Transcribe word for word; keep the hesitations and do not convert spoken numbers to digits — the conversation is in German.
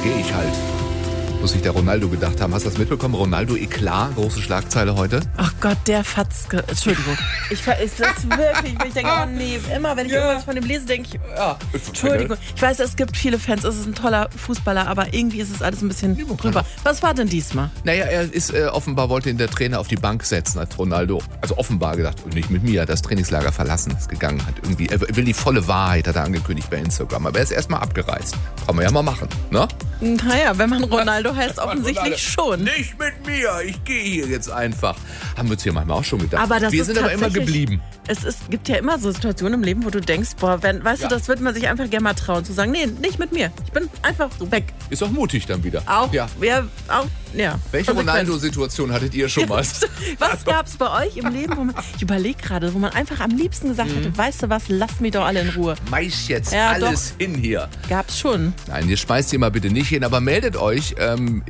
gehe ich halt. Muss sich der Ronaldo gedacht haben. Hast du das mitbekommen? Ronaldo Eklat, große Schlagzeile heute. Ach Gott, der Fatzke. Entschuldigung. Ich weiß das wirklich, wenn ich denke, oh nee, immer wenn ich ja. irgendwas von dem lese, denke ich, oh, Entschuldigung. Ich weiß, es gibt viele Fans, es ist ein toller Fußballer, aber irgendwie ist es alles ein bisschen drüber. Was war denn diesmal? Naja, er ist äh, offenbar, wollte ihn der Trainer auf die Bank setzen, hat Ronaldo, also offenbar gedacht, nicht mit mir, hat das Trainingslager verlassen, ist gegangen, hat irgendwie, er will die volle Wahrheit, hat er angekündigt bei Instagram, aber er ist erstmal abgereist. Kann man ja mal machen, ne? Naja, wenn man Ronaldo heißt, offensichtlich schon. Nicht mit mir, ich gehe hier jetzt einfach. Haben wir uns hier manchmal auch schon gedacht. Aber das wir ist sind aber immer geblieben. Es ist, gibt ja immer so Situationen im Leben, wo du denkst, boah, wenn, weißt ja. du, das würde man sich einfach gerne mal trauen, zu sagen, nee, nicht mit mir. Ich bin einfach weg. Ist auch mutig dann wieder. Auch, ja. Ja, auch, ja. Welche Ronaldo-Situation hattet ihr schon mal? Was also. gab es bei euch im Leben, wo man, ich überlege gerade, wo man einfach am liebsten gesagt mhm. hätte, weißt du was, lasst mich doch alle in Ruhe. Schmeiß jetzt ja, alles doch. hin hier. Gab's schon. Nein, ihr schmeißt hier mal bitte nicht hin, aber meldet euch. Ähm,